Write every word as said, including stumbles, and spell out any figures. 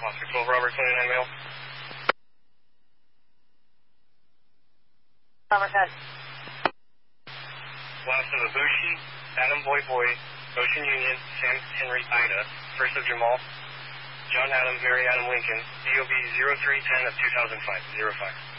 Oscar twelve, Robert twenty-nine male. Robert head. Last of Ibushi, Adam Boy Boy, Ocean Union, Sam Henry Ida, First of Jamal, John Adam, Mary Adam Lincoln, D O B zero three ten of two thousand five, zero five.